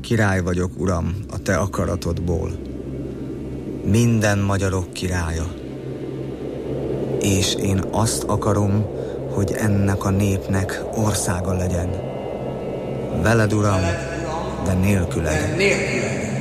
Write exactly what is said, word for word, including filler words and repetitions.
király vagyok, Uram, a te akaratodból. Minden magyarok királya. És én azt akarom, hogy ennek a népnek országa legyen. Veled, Uram, de nélküled.